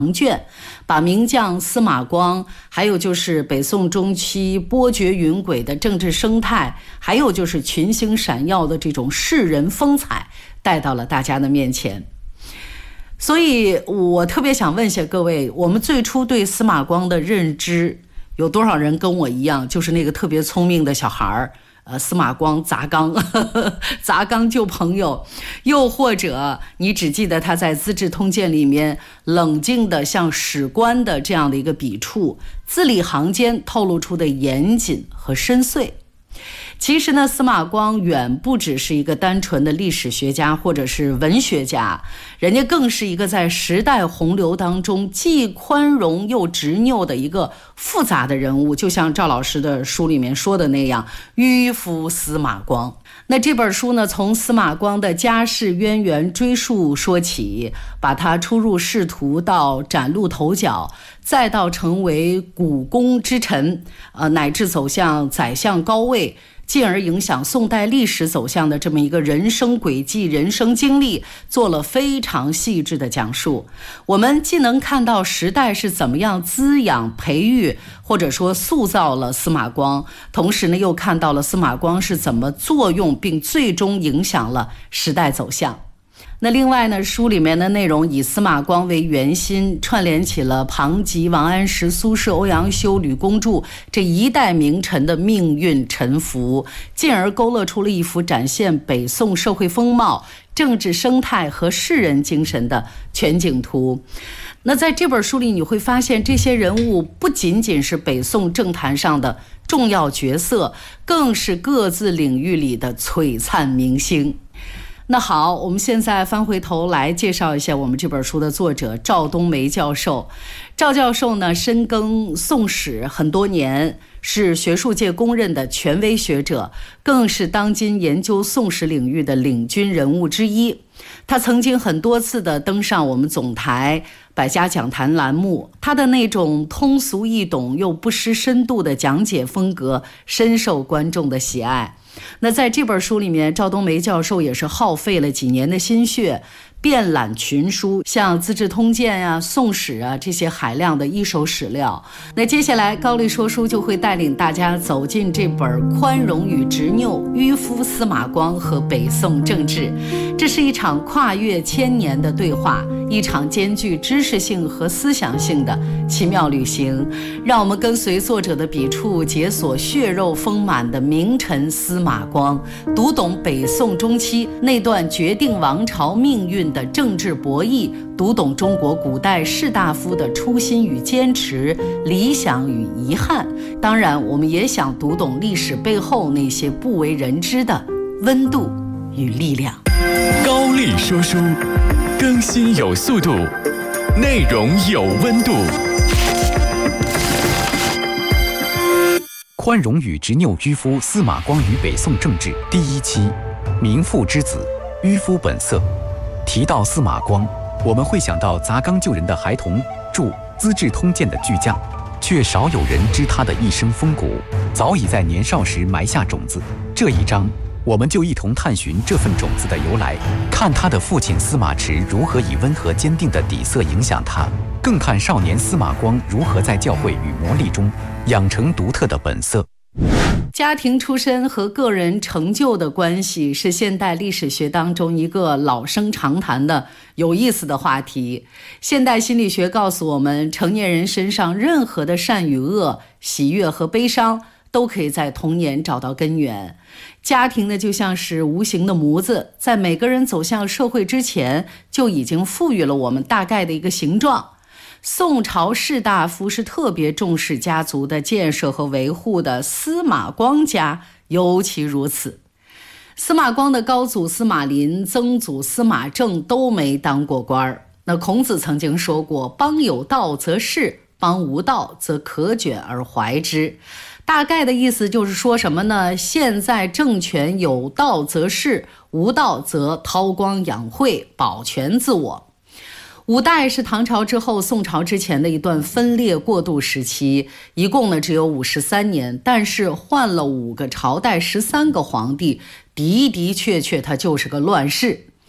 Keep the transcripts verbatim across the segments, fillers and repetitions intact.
卷，把名将司马光，还有就是北宋中期波谲云诡的政治生态，还有就是群星闪耀的这种世人风采带到了大家的面前。所以我特别想问一下各位，我们最初对司马光的认知，有多少人跟我一样，就是那个特别聪明的小孩儿？呃，司马光砸缸，呵呵砸缸救朋友，又或者你只记得他在《资治通鉴》里面冷静的像史官的这样的一个笔触，字里行间透露出的严谨和深邃。其实呢，司马光远不只是一个单纯的历史学家或者是文学家，人家更是一个在时代洪流当中既宽容又执拗的一个复杂的人物，就像赵老师的书里面说的那样，迂夫司马光。那这本书呢，从司马光的家世渊源追溯说起，把他初入仕途到崭露头角，再到成为古公之臣，呃，乃至走向宰相高位，进而影响宋代历史走向的这么一个人生轨迹、人生经历，做了非常细致的讲述。我们既能看到时代是怎么样滋养、培育，或者说塑造了司马光，同时呢，又看到了司马光是怎么作用并最终影响了时代走向。那另外呢，书里面的内容以司马光为圆心，串联起了庞吉、王安石、苏轼、欧阳修、吕公著这一代名臣的命运沉浮，进而勾勒出了一幅展现北宋社会风貌、政治生态和士人精神的全景图。那在这本书里，你会发现这些人物不仅仅是北宋政坛上的重要角色，更是各自领域里的璀璨明星。那好，我们现在翻回头来介绍一下我们这本书的作者赵冬梅教授。赵教授呢，深耕宋史很多年，是学术界公认的权威学者，更是当今研究宋史领域的领军人物之一。他曾经很多次的登上我们总台百家讲坛栏目，他的那种通俗易懂又不失深度的讲解风格深受观众的喜爱。那在这本书里面，赵冬梅教授也是耗费了几年的心血，遍览群书，像《资治通鉴》呀、宋史啊这些海量的一手史料。那接下来高丽说书就会带领大家走进这本宽容与执拗、迂夫司马光和北宋政治。这是一场跨越千年的对话，一场兼具知识性和思想性的奇妙旅行。让我们跟随作者的笔触，解锁血肉丰满的名臣司马光，读懂北宋中期那段决定王朝命运的政治博弈，读懂中国古代士大夫的初心与坚持、理想与遗憾。当然，我们也想读懂历史背后那些不为人知的温度与力量。 高丽说书，更新有速度，内容有温度。 宽容与执拗，迂夫司马光与北宋政治第一期，名父之子，迂夫本色。提到司马光，我们会想到砸缸救人的孩童，著《资治通鉴》的巨匠，却少有人知他的一生风骨早已在年少时埋下种子。这一章，我们就一同探寻这份种子的由来，看他的父亲司马池如何以温和坚定的底色影响他，更看少年司马光如何在教诲与磨砺中养成独特的本色。 家庭出身和个人成就的关系是现代历史学当中一个老生常谈的有意思的话题。现代心理学告诉我们，成年人身上任何的善与恶、喜悦和悲伤都可以在童年找到根源。家庭呢，就像是无形的模子，在每个人走向社会之前，就已经赋予了我们大概的一个形状。宋朝士大夫是特别重视家族的建设和维护的，司马光家尤其如此。司马光的高祖司马林、曾祖司马正都没当过官。那孔子曾经说过，邦有道则仕，邦无道则可卷而怀之。大概的意思就是说什么呢？现在政权有道则仕，无道则韬光养晦，保全自我。五代是唐朝之后宋朝之前的一段分裂过渡时期，一共呢只有五十三年，但是换了五个朝代十三个皇帝，的的确确它就是个乱世。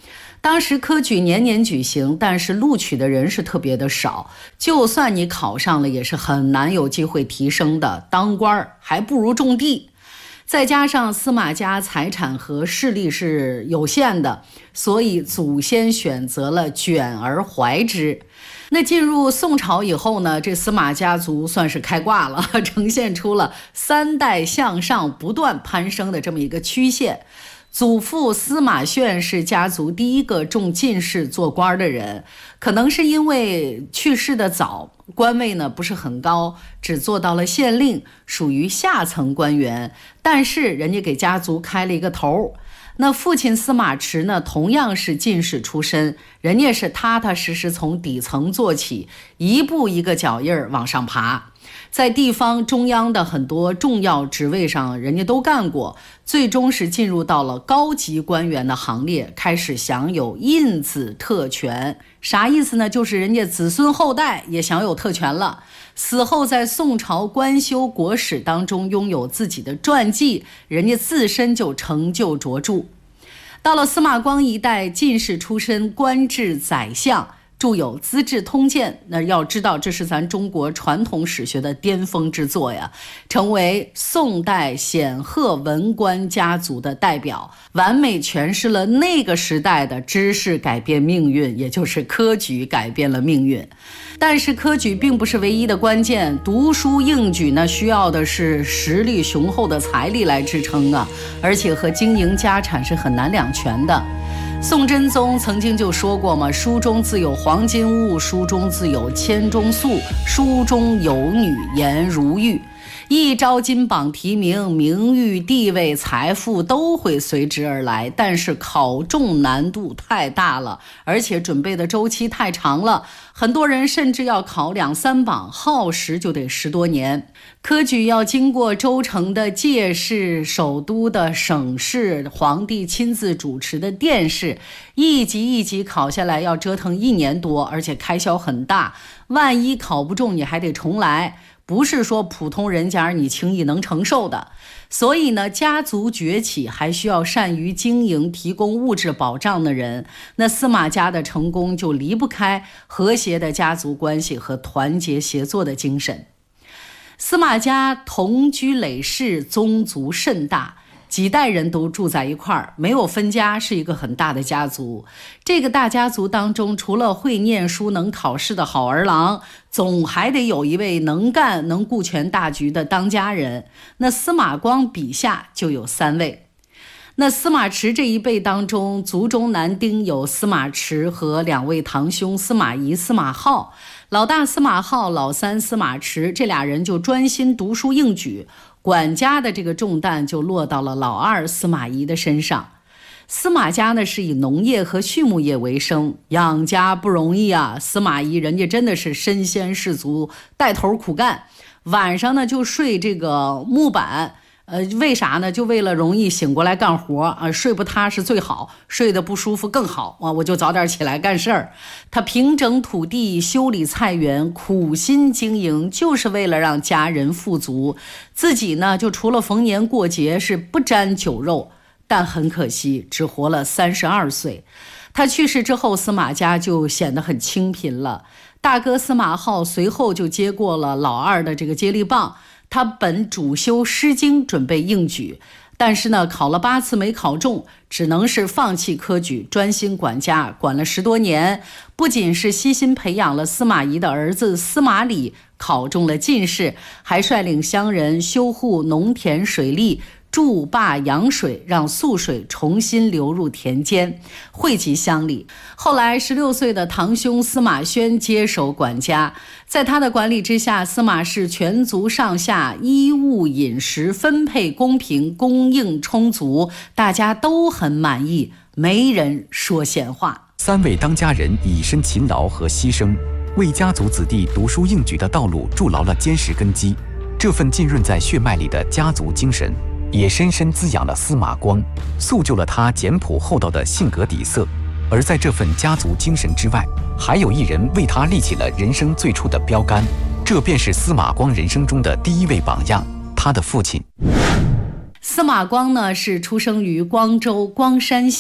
当时科举年年举行，但是录取的人是特别的少，就算你考上了，也是很难有机会提升的，当官还不如种地。再加上司马家财产和势力是有限的，所以祖先选择了卷而怀之。那进入宋朝以后呢，这司马家族算是开挂了，呈现出了三代向上不断攀升的这么一个曲线。祖父司马炫是家族第一个中进士做官的人，可能是因为去世的早，官位呢不是很高，只做到了县令，属于下层官员，但是人家给家族开了一个头。那父亲司马池呢，同样是进士出身，人家是踏踏实实从底层做起，一步一个脚印儿往上爬。在地方中央的很多重要职位上，人家都干过，最终是进入到了高级官员的行列，开始享有印子特权。啥意思呢？就是人家子孙后代也享有特权了。死后在宋朝官修国史当中拥有自己的传记，人家自身就成就卓著。到了司马光一代，进士出身，官至宰相，著有《资治通鉴》，那要知道这是咱中国传统史学的巅峰之作呀，成为宋代显赫文官家族的代表，完美诠释了那个时代的知识改变命运，也就是科举改变了命运。但是科举并不是唯一的关键，读书应举呢，需要的是实力雄厚的财力来支撑啊，而且和经营家产是很难两全的。宋真宗曾经就说过嘛，书中自有黄金屋，书中自有千钟粟，书中有女颜如玉。一招金榜题名，名誉地位财富都会随之而来，但是考中难度太大了，而且准备的周期太长了，很多人甚至要考两三榜，耗时就得十多年。科举要经过州城的介试，首都的省试，皇帝亲自主持的殿试，一级一级考下来要折腾一年多，而且开销很大，万一考不中你还得重来，不是说普通人家你轻易能承受的。所以呢，家族崛起还需要善于经营、提供物质保障的人。那司马家的成功就离不开和谐的家族关系和团结协作的精神。司马家同居累世，宗族甚大，几代人都住在一块儿，没有分家，是一个很大的家族。这个大家族当中，除了会念书能考试的好儿郎，总还得有一位能干能顾全大局的当家人。那司马光笔下就有三位。那司马池这一辈当中，族中男丁有司马池和两位堂兄司马懿、司马浩。老大司马浩，老三司马池，这俩人就专心读书应举，管家的这个重担就落到了老二司马懿的身上。司马家呢是以农业和畜牧业为生，养家不容易啊。司马懿人家真的是身先士卒，带头苦干，晚上呢就睡这个木板。呃，为啥呢？就为了容易醒过来干活啊，睡不踏实最好，睡得不舒服更好啊，我就早点起来干事儿。他平整土地，修理菜园，苦心经营，就是为了让家人富足。自己呢，就除了逢年过节是不沾酒肉，但很可惜，只活了三十二岁。他去世之后，司马家就显得很清贫了。大哥司马浩随后就接过了老二的这个接力棒。他本主修《诗经》，准备应举，但是呢，考了八次没考中，只能是放弃科举，专心管家，管了十多年。不仅是悉心培养了司马懿的儿子司马礼考中了进士，还率领乡人修护农田水利，筑坝养水，让涑水重新流入田间，惠及乡里。后来十六岁的堂兄司马宣接手管家，在他的管理之下，司马氏全族上下衣物饮食分配公平，供应充足，大家都很满意，没人说闲话。 三位当家人以身勤劳和牺牲，为家族子弟读书应举的道路筑牢了坚实根基。这份浸润在血脉里的家族精神，也深深滋养了司马光，塑就了他简朴厚道的性格底色。而在这份家族精神之外，还有一人为他立起了人生最初的标杆，这便是司马光人生中的第一位榜样，他的父亲。 司马光呢，是出生于光州光山县，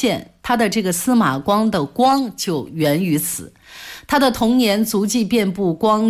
他的这个司马光的光就源于此。他的童年足迹遍布光